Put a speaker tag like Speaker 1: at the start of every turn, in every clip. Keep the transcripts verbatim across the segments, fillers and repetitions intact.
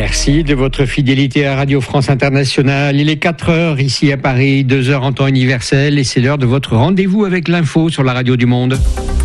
Speaker 1: Merci de votre fidélité à Radio France Internationale. Il est quatre heures ici à Paris, deux heures en temps universel et c'est l'heure de votre rendez-vous avec l'info sur la radio du monde.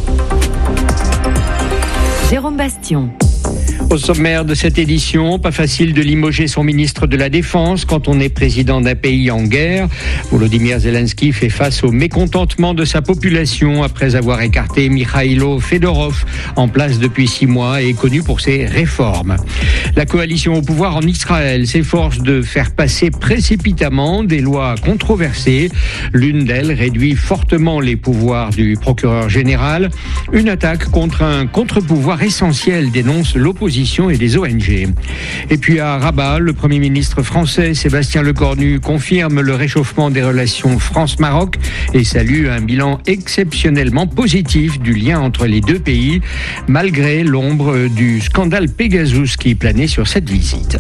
Speaker 2: Jérôme Bastion.
Speaker 1: Au sommaire de cette édition, pas facile de limoger son ministre de la Défense quand on est président d'un pays en guerre. Volodymyr Zelensky fait face au mécontentement de sa population après avoir écarté Mikhailo Fedorov, en place depuis six mois et connu pour ses réformes. La coalition au pouvoir en Israël s'efforce de faire passer précipitamment des lois controversées. L'une d'elles réduit fortement les pouvoirs du procureur général. Une attaque contre un contre-pouvoir essentiel dénonce l'opposition et des O N G. Et puis à Rabat, le Premier ministre français Sébastien Lecornu confirme le réchauffement des relations France-Maroc et salue un bilan exceptionnellement positif du lien entre les deux pays, malgré l'ombre du scandale Pegasus qui planait sur cette visite.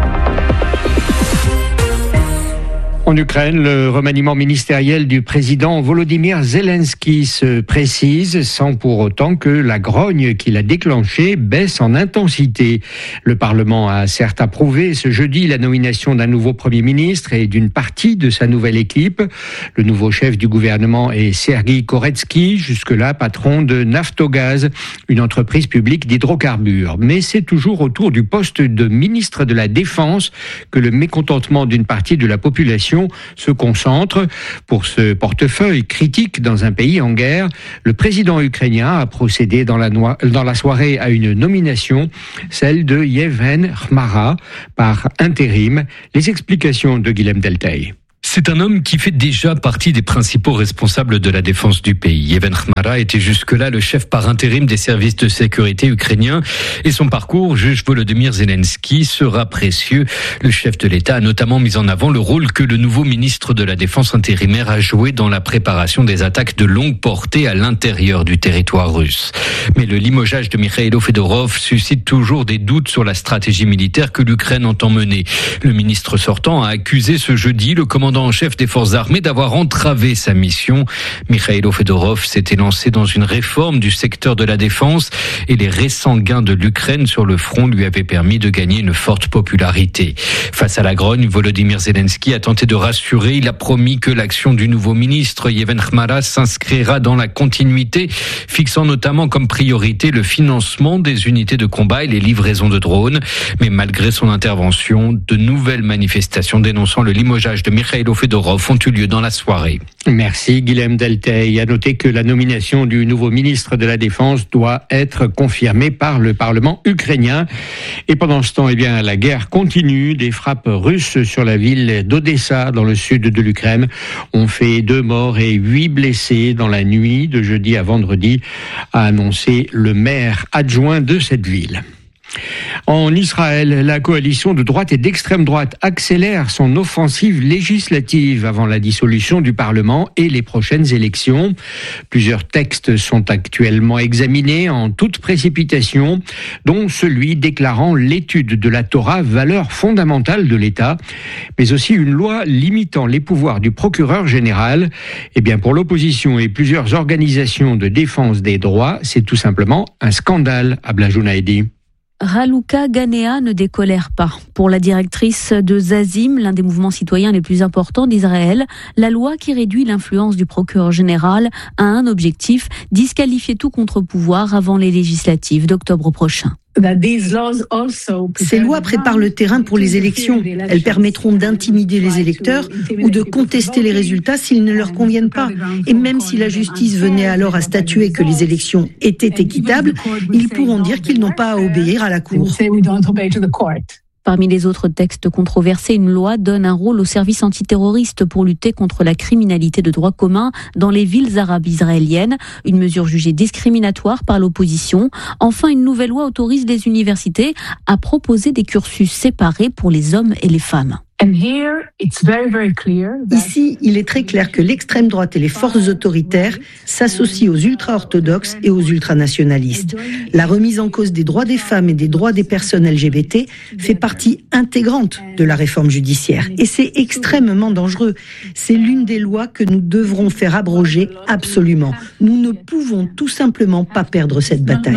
Speaker 1: En Ukraine, le remaniement ministériel du président Volodymyr Zelensky se précise sans pour autant que la grogne qu'il a déclenchée baisse en intensité. Le Parlement a certes approuvé ce jeudi la nomination d'un nouveau Premier ministre et d'une partie de sa nouvelle équipe. Le nouveau chef du gouvernement est Sergueï Koretsky, jusque-là patron de Naftogaz, une entreprise publique d'hydrocarbures. Mais c'est toujours autour du poste de ministre de la Défense que le mécontentement d'une partie de la population se concentre. Pour ce portefeuille critique dans un pays en guerre, le président ukrainien a procédé dans la, no- dans la soirée à une nomination, celle de Yevhen Khmara, par intérim. Les explications de Guilhem Deltaï.
Speaker 3: C'est un homme qui fait déjà partie des principaux responsables de la défense du pays. Yevhen Khmara était jusque-là le chef par intérim des services de sécurité ukrainiens et son parcours juge Volodymyr Zelensky sera précieux. Le chef de l'État a notamment mis en avant le rôle que le nouveau ministre de la Défense intérimaire a joué dans la préparation des attaques de longue portée à l'intérieur du territoire russe. Mais le limogeage de Mikhailo Fedorov suscite toujours des doutes sur la stratégie militaire que l'Ukraine entend mener. Le ministre sortant a accusé ce jeudi le commandant en chef des forces armées d'avoir entravé sa mission. Mikhailo Fedorov s'était lancé dans une réforme du secteur de la défense et les récents gains de l'Ukraine sur le front lui avaient permis de gagner une forte popularité. Face à la grogne, Volodymyr Zelensky a tenté de rassurer. Il a promis que l'action du nouveau ministre Yevhen Khmara s'inscrira dans la continuité, fixant notamment comme priorité le financement des unités de combat et les livraisons de drones. Mais malgré son intervention, de nouvelles manifestations dénonçant le limogeage de Mikhailo Fedorov ont eu lieu dans la soirée.
Speaker 1: Merci Guilhem Deltaï. À noter que la nomination du nouveau ministre de la Défense doit être confirmée par le Parlement ukrainien. Et pendant ce temps, eh bien, la guerre continue. Des frappes russes sur la ville d'Odessa, dans le sud de l'Ukraine, ont fait deux morts et huit blessés dans la nuit de jeudi à vendredi, a annoncé le maire adjoint de cette ville. En Israël, la coalition de droite et d'extrême droite accélère son offensive législative avant la dissolution du Parlement et les prochaines élections. Plusieurs textes sont actuellement examinés en toute précipitation, dont celui déclarant l'étude de la Torah valeur fondamentale de l'État, mais aussi une loi limitant les pouvoirs du procureur général. Eh bien, pour l'opposition et plusieurs organisations de défense des droits, c'est tout simplement un scandale, Abla Jounaidi.
Speaker 2: Raluca Ganea ne décolère pas. Pour la directrice de Zazim, l'un des mouvements citoyens les plus importants d'Israël, la loi qui réduit l'influence du procureur général a un objectif, disqualifier tout contre-pouvoir avant les législatives d'octobre prochain.
Speaker 4: Ces lois préparent le terrain pour les élections. Elles permettront d'intimider les électeurs ou de contester les résultats s'ils ne leur conviennent pas. Et même si la justice venait alors à statuer que les élections étaient équitables, ils pourront dire qu'ils n'ont pas à obéir à la Cour.
Speaker 2: Parmi les autres textes controversés, une loi donne un rôle aux services antiterroristes pour lutter contre la criminalité de droit commun dans les villes arabes israéliennes, une mesure jugée discriminatoire par l'opposition. Enfin, une nouvelle loi autorise les universités à proposer des cursus séparés pour les hommes et les femmes.
Speaker 4: Ici, il est très clair que l'extrême droite et les forces autoritaires s'associent aux ultra-orthodoxes et aux ultranationalistes. La remise en cause des droits des femmes et des droits des personnes L G B T fait partie intégrante de la réforme judiciaire. Et c'est extrêmement dangereux. C'est l'une des lois que nous devrons faire abroger absolument. Nous ne pouvons tout simplement pas perdre cette bataille.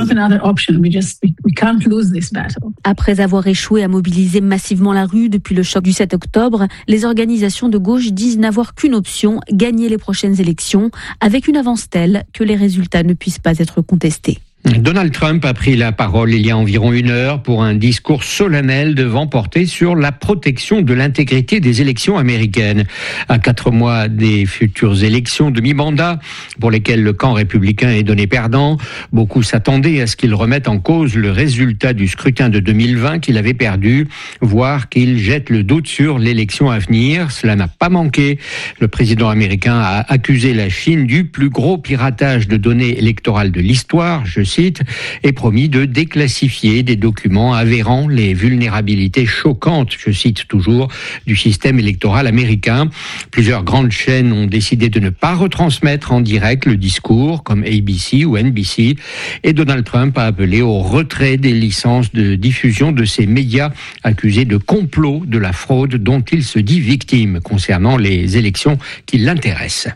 Speaker 2: Après avoir échoué à mobiliser massivement la rue depuis le choc du sept octobre, les organisations de gauche disent n'avoir qu'une option, gagner les prochaines élections, avec une avance telle que les résultats ne puissent pas être contestés.
Speaker 1: Donald Trump a pris la parole il y a environ une heure pour un discours solennel devant porter sur la protection de l'intégrité des élections américaines. À quatre mois des futures élections de mi-mandat, pour lesquelles le camp républicain est donné perdant, beaucoup s'attendaient à ce qu'il remette en cause le résultat du scrutin de deux mille vingt qu'il avait perdu, voire qu'il jette le doute sur l'élection à venir. Cela n'a pas manqué. Le président américain a accusé la Chine du plus gros piratage de données électorales de l'histoire, je cite, et promis de déclassifier des documents avérant les vulnérabilités choquantes, je cite toujours, du système électoral américain. Plusieurs grandes chaînes ont décidé de ne pas retransmettre en direct le discours, comme A B C ou N B C, et Donald Trump a appelé au retrait des licences de diffusion de ces médias accusés de complot de la fraude dont il se dit victime concernant les élections qui l'intéressent.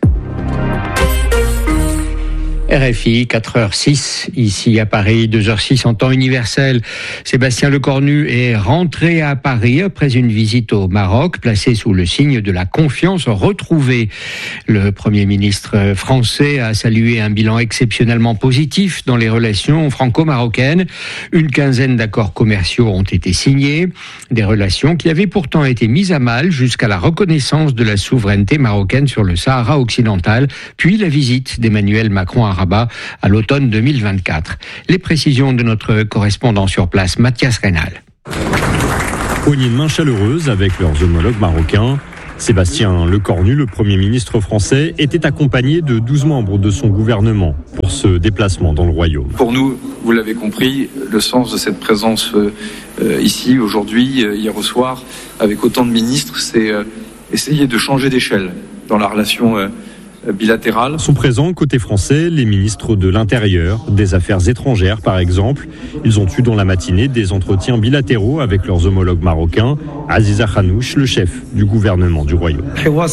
Speaker 1: R F I, quatre heures six, ici à Paris, deux heures six en temps universel. Sébastien Lecornu est rentré à Paris après une visite au Maroc, placé sous le signe de la confiance retrouvée. Le Premier ministre français a salué un bilan exceptionnellement positif dans les relations franco-marocaines. Une quinzaine d'accords commerciaux ont été signés, des relations qui avaient pourtant été mises à mal jusqu'à la reconnaissance de la souveraineté marocaine sur le Sahara occidental, puis la visite d'Emmanuel Macron à Rabat à l'automne deux mille vingt-quatre. Les précisions de notre correspondant sur place, Mathias Reynal.
Speaker 5: Poignée de main chaleureuse avec leurs homologues marocains. Sébastien Lecornu, le Premier ministre français, était accompagné de douze membres de son gouvernement pour ce déplacement dans le Royaume.
Speaker 6: Pour nous, vous l'avez compris, le sens de cette présence euh, ici, aujourd'hui, euh, hier au soir, avec autant de ministres, c'est euh, essayer de changer d'échelle dans la relation euh, bilatérale.
Speaker 5: Sont présents côté français les ministres de l'Intérieur, des Affaires étrangères par exemple. Ils ont eu dans la matinée des entretiens bilatéraux avec leurs homologues marocains. Aziza Khanouch, le chef du gouvernement du Royaume.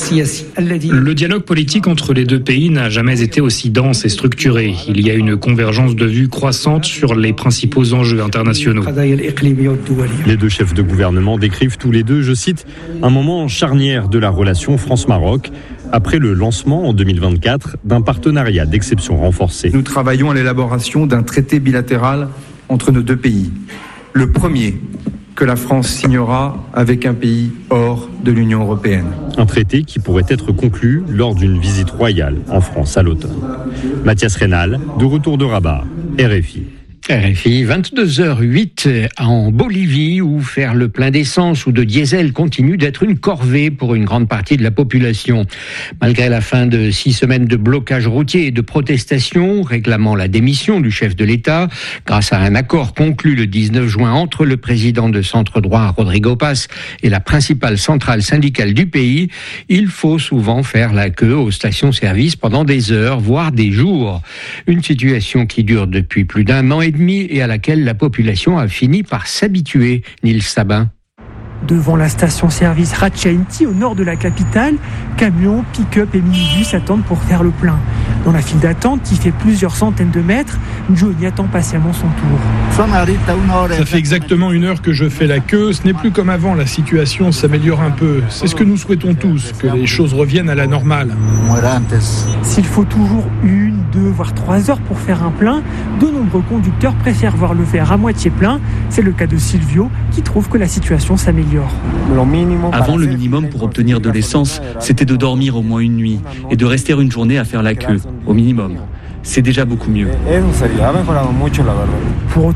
Speaker 7: Le dialogue politique entre les deux pays n'a jamais été aussi dense et structuré. Il y a une convergence de vues croissante sur les principaux enjeux internationaux.
Speaker 5: Les deux chefs de gouvernement décrivent tous les deux, je cite, un moment charnière de la relation France-Maroc, après le lancement en deux mille vingt-quatre d'un partenariat d'exception renforcé.
Speaker 6: Nous travaillons à l'élaboration d'un traité bilatéral entre nos deux pays. Le premier que la France signera avec un pays hors de l'Union européenne.
Speaker 5: Un traité qui pourrait être conclu lors d'une visite royale en France à l'automne. Mathias Reynal, de retour de Rabat, R F I.
Speaker 1: R F I, vingt-deux heures huit en Bolivie, où faire le plein d'essence ou de diesel continue d'être une corvée pour une grande partie de la population. Malgré la fin de six semaines de blocage routier et de protestations réclamant la démission du chef de l'État, grâce à un accord conclu le dix-neuf juin entre le président de centre-droit Rodrigo Paz et la principale centrale syndicale du pays, il faut souvent faire la queue aux stations-service pendant des heures, voire des jours. Une situation qui dure depuis plus d'un an et demi et à laquelle la population a fini par s'habituer. Nils Sabin.
Speaker 8: Devant la station-service Ratchainti, au nord de la capitale, camions, pick-up et minibus attendent pour faire le plein. Dans la file d'attente, qui fait plusieurs centaines de mètres, Johnny attend patiemment son tour.
Speaker 9: Ça fait exactement une heure que je fais la queue. Ce n'est plus comme avant, la situation s'améliore un peu. C'est ce que nous souhaitons tous, que les choses reviennent à la normale.
Speaker 8: S'il faut toujours une, deux, voire trois heures pour faire un plein, de nombreux conducteurs préfèrent voir le verre à moitié plein. C'est le cas de Silvio, qui trouve que la situation s'améliore.
Speaker 10: Avant, le minimum pour obtenir de l'essence, c'était de dormir au moins une nuit et de rester une journée à faire la queue, au minimum. C'est déjà beaucoup mieux.
Speaker 8: Pour autant,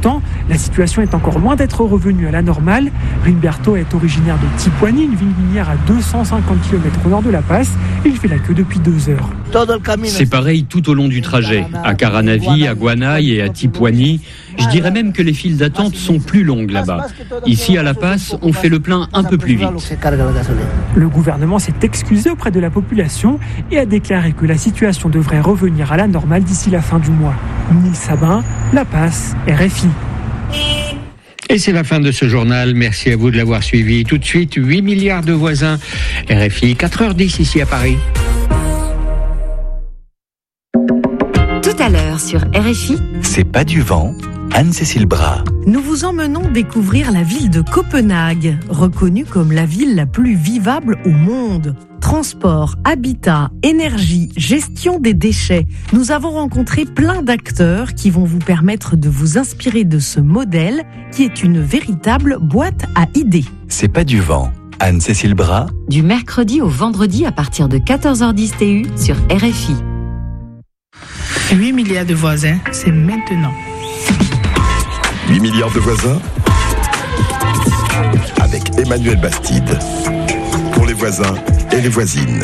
Speaker 8: La situation est encore loin d'être revenue à la normale. Rimberto est originaire de Tipuani, une ville minière à deux cent cinquante kilomètres au nord de La Paz. Il fait la queue depuis deux heures.
Speaker 10: C'est pareil tout au long du trajet. À Caranavi, à Guanay et à Tipuani. Je dirais même que les files d'attente sont plus longues là-bas. Ici, à La Paz, on fait le plein un peu plus vite.
Speaker 8: Le gouvernement s'est excusé auprès de la population et a déclaré que la situation devrait revenir à la normale d'ici la fin du mois. Nils Sabin, La Paz, R F I.
Speaker 1: Et c'est la fin de ce journal. Merci à vous de l'avoir suivi. Tout de suite, huit milliards de voisins. R F I, quatre heures dix ici à Paris.
Speaker 11: Tout à l'heure sur R F I.
Speaker 12: C'est pas du vent. Anne-Cécile Bras.
Speaker 13: Nous vous emmenons découvrir la ville de Copenhague, reconnue comme la ville la plus vivable au monde. Transport, habitat, énergie, gestion des déchets. Nous avons rencontré plein d'acteurs qui vont vous permettre de vous inspirer de ce modèle qui est une véritable boîte à idées.
Speaker 12: C'est pas du vent. Anne-Cécile Bras.
Speaker 11: Du mercredi au vendredi à partir de quatorze heures dix T U sur R F I.
Speaker 14: huit milliards de voisins, c'est maintenant.
Speaker 15: huit milliards de voisins avec Emmanuel Bastide pour les voisins et les voisines.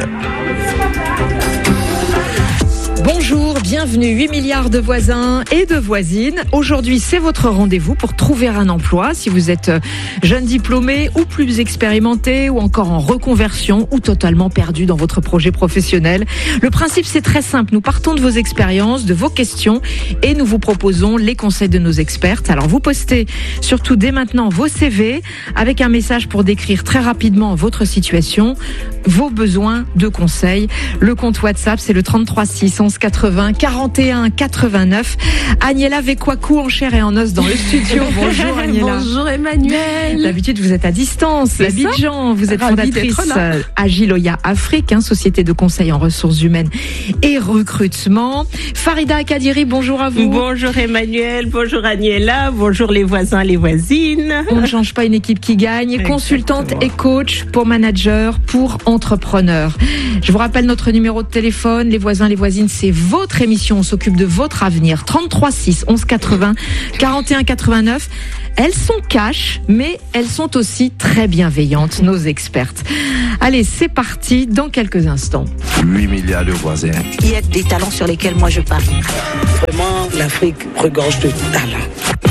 Speaker 16: Bonjour, bienvenue, huit milliards de voisins et de voisines. Aujourd'hui, c'est votre rendez-vous pour trouver un emploi. Si vous êtes jeune diplômé ou plus expérimenté ou encore en reconversion ou totalement perdu dans votre projet professionnel. Le principe, c'est très simple. Nous partons de vos expériences, de vos questions et nous vous proposons les conseils de nos expertes. Alors, vous postez surtout dès maintenant vos C V avec un message pour décrire très rapidement votre situation, vos besoins de conseils. Le compte WhatsApp, c'est le trente-trois six onze quatre-vingts quarante et un quatre-vingt-neuf. Agnella Vekwaku en chair et en os dans le studio. Bonjour Agnella.
Speaker 17: Bonjour Emmanuel.
Speaker 16: D'habitude vous êtes à distance. Abidjan, vous êtes Ravi fondatrice Agiloya Afrique, hein, société de conseil en ressources humaines et recrutement. Farida Kadiri, bonjour à vous.
Speaker 17: Bonjour Emmanuel, bonjour Agnella, bonjour les voisins, les voisines.
Speaker 16: On ne change pas une équipe qui gagne. Exactement. Consultante et coach pour managers, pour entrepreneurs. Je vous rappelle notre numéro de téléphone, les voisins, les voisines, c'est votre émission, on s'occupe de votre avenir. trente-trois six onze quatre-vingts quarante et un quatre-vingt-neuf. Elles sont cash, mais elles sont aussi très bienveillantes, nos expertes. Allez, c'est parti dans quelques instants.
Speaker 15: huit milliards de voisins.
Speaker 18: Il y a des talents sur lesquels moi je parie.
Speaker 19: Vraiment, l'Afrique regorge de talents.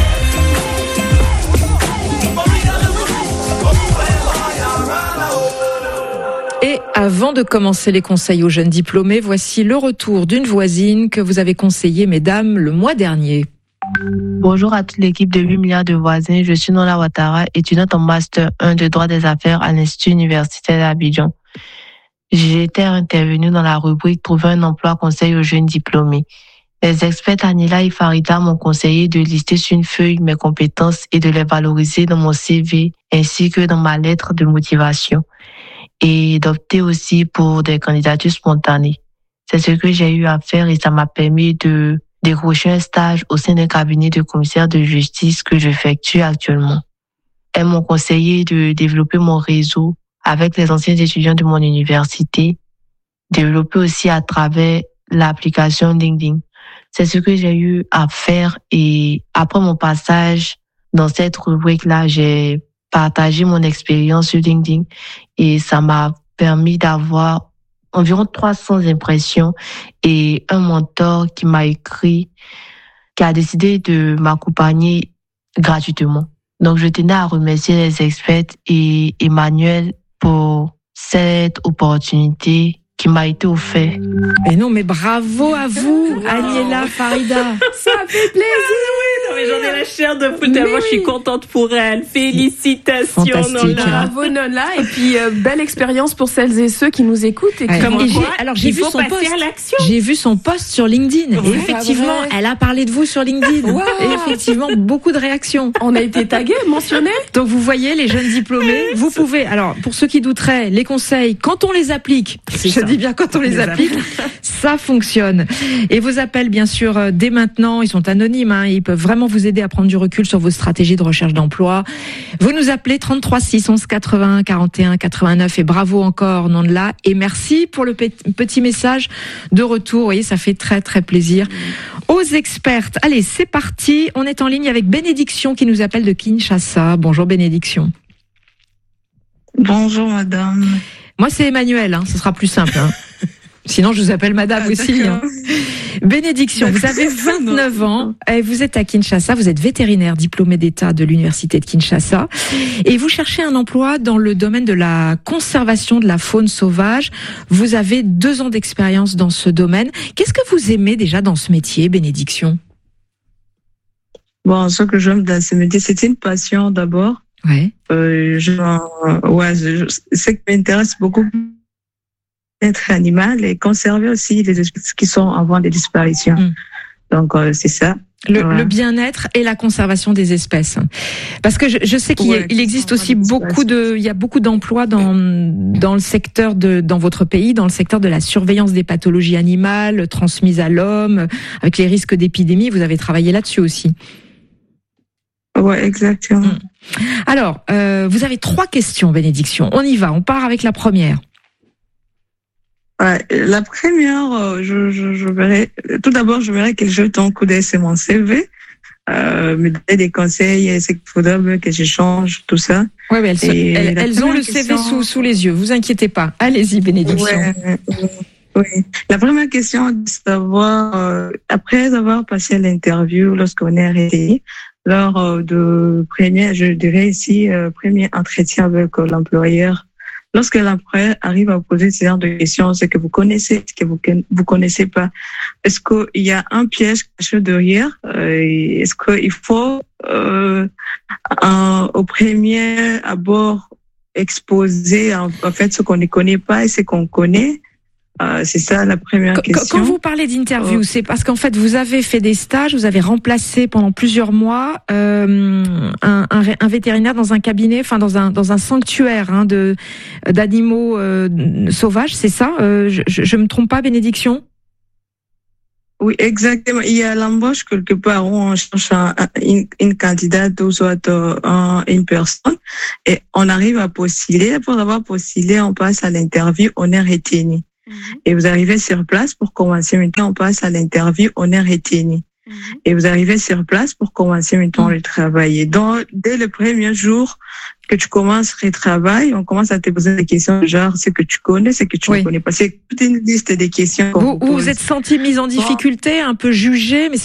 Speaker 16: Et avant de commencer les conseils aux jeunes diplômés, voici le retour d'une voisine que vous avez conseillée, mesdames, le mois dernier.
Speaker 20: Bonjour à toute l'équipe de huit milliards de voisins. Je suis Nola Ouattara, étudiante en Master un de droit des affaires à l'Institut universitaire d'Abidjan. J'étais intervenue dans la rubrique « Trouver un emploi conseil aux jeunes diplômés ». Les experts Agnella et Farida m'ont conseillé de lister sur une feuille mes compétences et de les valoriser dans mon C V ainsi que dans ma lettre de motivation, et d'opter aussi pour des candidatures spontanées. C'est ce que j'ai eu à faire et ça m'a permis de décrocher un stage au sein d'un cabinet de commissaire de justice que j'effectue actuellement. Elles m'ont conseillé de développer mon réseau avec les anciens étudiants de mon université, développer aussi à travers l'application LinkedIn. C'est ce que j'ai eu à faire et après mon passage dans cette rubrique-là, j'ai partagé mon expérience sur LinkedIn et ça m'a permis d'avoir environ trois cents impressions et un mentor qui m'a écrit, qui a décidé de m'accompagner gratuitement. Donc, je tenais à remercier les experts et Emmanuel pour cette opportunité qui m'a été offerte.
Speaker 16: Mais non, mais bravo à vous, Agnella, Farida.
Speaker 17: Ça fait plaisir. Oui, non, mais j'en ai la chair de poule tellement je suis contente pour elle. Félicitations, Nola.
Speaker 16: Bravo,
Speaker 17: Nola. Et puis, euh, belle expérience pour celles et ceux qui nous écoutent. Et qui
Speaker 16: Comme
Speaker 17: et
Speaker 16: j'ai, alors, j'ai
Speaker 17: Il
Speaker 16: vu
Speaker 17: faut
Speaker 16: son
Speaker 17: passer
Speaker 16: post.
Speaker 17: à l'action.
Speaker 16: J'ai vu son post sur LinkedIn.
Speaker 17: Ouais,
Speaker 16: et effectivement,
Speaker 17: vrai.
Speaker 16: elle a parlé de vous sur LinkedIn.
Speaker 17: Wow.
Speaker 16: Et effectivement, beaucoup de réactions.
Speaker 17: On a été tagués, mentionnés.
Speaker 16: Donc, vous voyez, les jeunes diplômés, vous pouvez, alors, pour ceux qui douteraient, les conseils, quand on les applique, je ça. dis bien quand on les, les applique, ça fonctionne. Et vos appels, bien sûr, dès maintenant, ils sont anonymes, hein, ils peuvent vraiment vraiment vous aider à prendre du recul sur vos stratégies de recherche d'emploi. Vous nous appelez trente-trois six onze quatre-vingts quarante et un quatre-vingt-neuf et bravo encore Nandla et merci pour le petit message de retour. Vous voyez, ça fait très très plaisir. Aux expertes, allez, c'est parti. On est en ligne avec Bénédiction qui nous appelle de Kinshasa. Bonjour Bénédiction.
Speaker 21: Bonjour madame.
Speaker 16: Moi c'est Emmanuel, hein, ce sera plus simple. Hein. Sinon je vous appelle madame ah, aussi. Hein. Bénédiction, d'accord. Vous avez vingt-neuf ans et vous êtes à Kinshasa, vous êtes vétérinaire diplômé d'État de l'Université de Kinshasa et vous cherchez un emploi dans le domaine de la conservation de la faune sauvage. Vous avez deux ans d'expérience dans ce domaine. Qu'est-ce que vous aimez déjà dans ce métier, Bénédiction?
Speaker 21: Bon, ce que j'aime dans ce métier, c'est une passion d'abord.
Speaker 16: Ouais.
Speaker 21: Euh, je, ouais, je, ce qui m'intéresse beaucoup, être animal et conserver aussi les espèces qui sont en voie de disparition. Mm. Donc euh, c'est ça.
Speaker 16: Le, ouais. le bien-être et la conservation des espèces. Parce que je, je sais qu'il ouais, il existe aussi beaucoup de, il y a beaucoup d'emplois dans dans le secteur de, dans votre pays, dans le secteur de la surveillance des pathologies animales transmises à l'homme, avec les risques d'épidémie. Vous avez travaillé là-dessus aussi.
Speaker 21: Ouais, exactement.
Speaker 16: Alors, euh, vous avez trois questions, Bénédiction. On y va. On part avec la première.
Speaker 21: Ouais, la première, je, je, je verrai. Tout d'abord, je verrai qu'elle jette un coup d'œil sur mon C V, euh, me donner des conseils, c'est qu'il faudrait que je change tout ça.
Speaker 16: Ouais, mais elles, se, elles, elles ont le question... C V sous sous les yeux. Vous inquiétez pas. Allez-y, Bénédiction.
Speaker 21: Ouais, oui. La première question, c'est savoir euh, après avoir passé l'interview, lorsqu'on est arrêté. Lors de premier, je dirais ici, euh, premier entretien avec euh, l'employeur, lorsque l'employeur arrive à poser ce genre de questions, c'est que vous connaissez, ce que vous vous connaissez pas. Est-ce qu'il y a un piège caché derrière? euh, Est-ce qu'il faut euh, un, au premier abord exposer en, en fait ce qu'on ne connaît pas et ce qu'on connaît? Euh, c'est ça la première
Speaker 16: quand,
Speaker 21: question.
Speaker 16: Quand vous parlez d'interview, oh. c'est parce qu'en fait vous avez fait des stages, vous avez remplacé pendant plusieurs mois euh, un, un, un vétérinaire dans un cabinet, enfin dans un dans un sanctuaire hein, de d'animaux euh, sauvages, c'est ça euh, je, je, je me trompe pas, Bénédiction?
Speaker 21: Oui, exactement. Il y a l'embauche quelque part où on cherche un, une, une candidate ou soit un, une personne et on arrive à postuler. Pour avoir postulé, on passe à l'interview, on est retenu. Et vous arrivez sur place pour commencer maintenant, on passe à l'interview, on est retenu. Mm-hmm. Et vous arrivez sur place pour commencer maintenant mm-hmm. le travail. Et donc, dès le premier jour que tu commences le travail, on commence à te poser des questions genre ce que tu connais, ce que tu oui. ne connais pas. C'est toute une liste de questions.
Speaker 16: Vous vous, vous êtes senti mise en difficulté, un peu jugée, mais